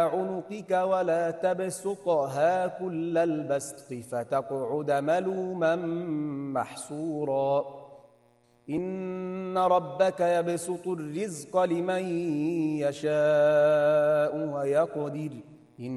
عنقك ولا تبسطها كل البسط فتقعد ملوما محسورا إن ربك يبسط الرزق لمن يشاء ويقدر